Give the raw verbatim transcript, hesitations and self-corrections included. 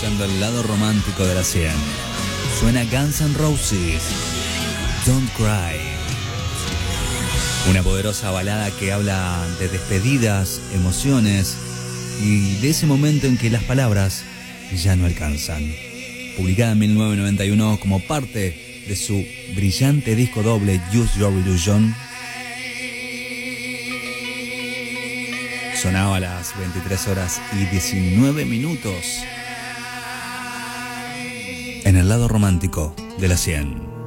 escuchando el lado romántico de la cien. Suena Guns N' Roses, Don't Cry. Una poderosa balada que habla de despedidas, emociones y de ese momento en que las palabras ya no alcanzan. Publicada en mil novecientos noventa y uno como parte de su brillante disco doble Use Your Illusion, sonaba a las veintitrés horas y diecinueve minutos en el lado romántico de la cien.